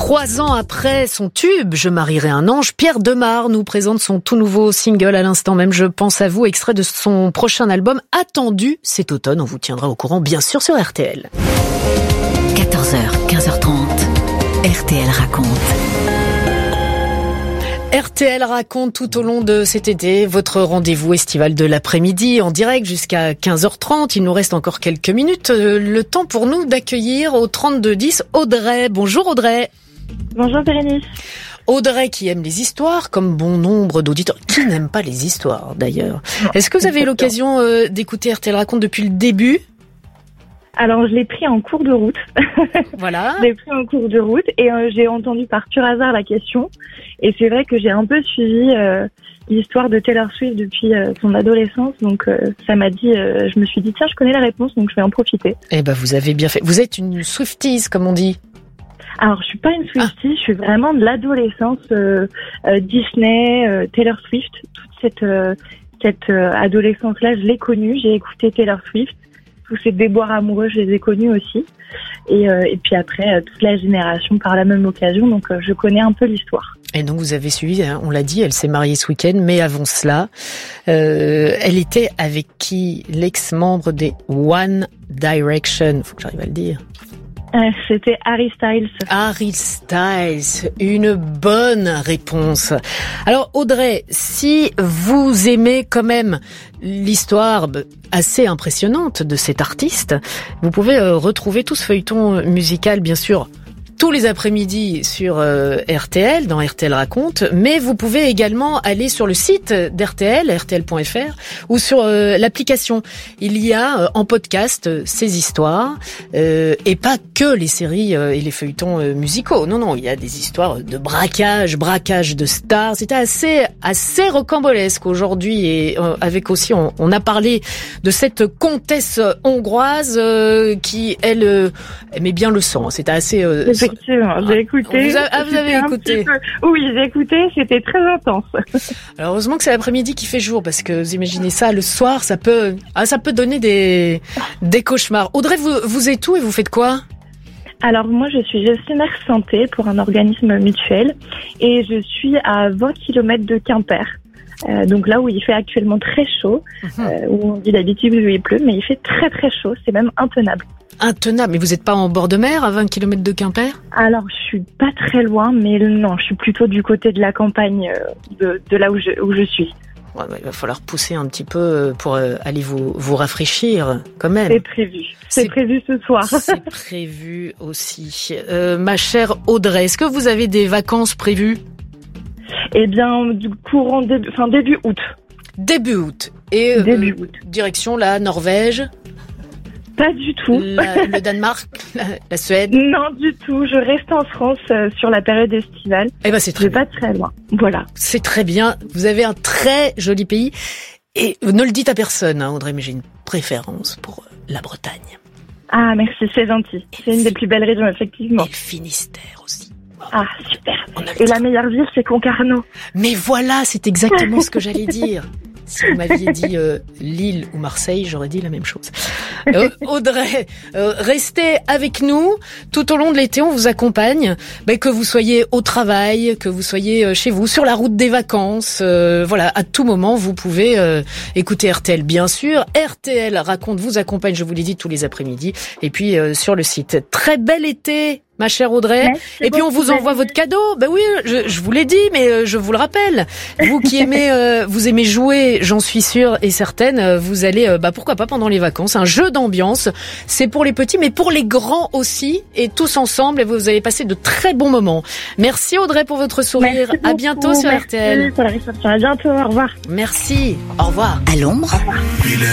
3 ans après son tube « Je marierai un ange », Pierre Demar nous présente son tout nouveau single à l'instant même. Je pense à vous, extrait de son prochain album attendu cet automne. On vous tiendra au courant, bien sûr, sur RTL. 14h, 15h30, RTL raconte. RTL raconte tout au long de cet été votre rendez-vous estival de l'après-midi en direct jusqu'à 15h30. Il nous reste encore quelques minutes. Le temps pour nous d'accueillir au 3210 Audrey. Bonjour Audrey. Bonjour Bérénice. Audrey qui aime les histoires, comme bon nombre d'auditeurs. Qui n'aime pas les histoires d'ailleurs? Est-ce que vous avez eu l'occasion d'écouter RTL raconte depuis le début? Alors, je l'ai pris en cours de route. Voilà. Je l'ai pris en cours de route et j'ai entendu par pur hasard la question. Et c'est vrai que j'ai un peu suivi l'histoire de Taylor Swift depuis son adolescence. Donc, ça m'a dit, je me suis dit, tiens, je connais la réponse, donc je vais en profiter. Eh ben, vous avez bien fait. Vous êtes une Swifties, comme on dit. Alors, je suis pas une Swiftie, je suis vraiment de l'adolescence Disney, Taylor Swift. Toute cette adolescence-là, je l'ai connue. J'ai écouté Taylor Swift. Tous ces déboires amoureux, je les ai connus aussi. Et puis après, toute la génération par la même occasion. Donc, je connais un peu l'histoire. Et donc, vous avez suivi, hein, on l'a dit, elle s'est mariée ce week-end. Mais avant cela, elle était avec qui? L'ex-membre des One Direction. Faut que j'arrive à le dire. C'était Harry Styles. Harry Styles, une bonne réponse. Alors Audrey, si vous aimez quand même l'histoire assez impressionnante de cet artiste, vous pouvez retrouver tout ce feuilleton musical, bien sûr, tous les après-midi sur RTL, dans RTL Raconte, mais vous pouvez également aller sur le site d'RTL, rtl.fr, ou sur l'application. Il y a en podcast ces histoires, et pas que les séries et les feuilletons musicaux. Non, il y a des histoires de braquage de stars. C'était assez rocambolesque aujourd'hui, et avec aussi, on a parlé de cette comtesse hongroise qui, elle, aimait bien le sang. C'était assez... Effectivement, j'ai écouté. Vous avez écouté? Oui, j'ai écouté, c'était très intense. Alors, heureusement que c'est l'après-midi qui fait jour, parce que vous imaginez ça, le soir, ça peut donner des cauchemars. Audrey, vous êtes où et vous faites quoi? Alors, moi, je suis gestionnaire santé pour un organisme mutuel et je suis à 20 km de Quimper. Donc là où il fait actuellement très chaud, où on dit d'habitude où il pleut, mais il fait très très chaud, c'est même intenable. Intenable, mais vous n'êtes pas en bord de mer à 20 km de Quimper? Alors, je suis pas très loin, mais non, je suis plutôt du côté de la campagne, de là où je suis. Ouais, il va falloir pousser un petit peu pour aller vous rafraîchir quand même. C'est prévu. C'est prévu ce soir. C'est prévu aussi. Ma chère Audrey, est-ce que vous avez des vacances prévues? Eh bien, du courant début août. Début août. Et début août. Direction la Norvège? Pas du tout. Le Danemark, la Suède? Non, du tout. Je reste en France sur la période estivale. Eh ben, c'est très bien. Pas très loin. Voilà. C'est très bien. Vous avez un très joli pays. Et ne le dites à personne, hein, Audrey, mais j'ai une préférence pour la Bretagne. Ah, merci, c'est gentil. C'est une des plus belles régions, effectivement. Et le Finistère aussi. Ah, super. Et la meilleure ville, c'est Concarneau. Mais voilà, c'est exactement ce que j'allais dire. Si vous m'aviez dit Lille ou Marseille, j'aurais dit la même chose. Audrey, restez avec nous tout au long de l'été. On vous accompagne, que vous soyez au travail, que vous soyez chez vous, sur la route des vacances. Voilà, à tout moment, vous pouvez écouter RTL, bien sûr. RTL Raconte vous accompagne, je vous l'ai dit, tous les après-midi. Et puis sur le site. Très bel été, ma chère Audrey. Merci et puis on vous envoie votre cadeau. Ben oui, je vous l'ai dit, mais je vous le rappelle. Vous qui aimez, vous aimez jouer, j'en suis sûre et certaine, vous allez, pourquoi pas pendant les vacances, un jeu d'ambiance. C'est pour les petits, mais pour les grands aussi. Et tous ensemble, vous allez passer de très bons moments. Merci Audrey pour votre sourire. Merci beaucoup. À bientôt sur RTL. Merci pour la réception. À bientôt. Au revoir. Merci. Au revoir. À l'ombre.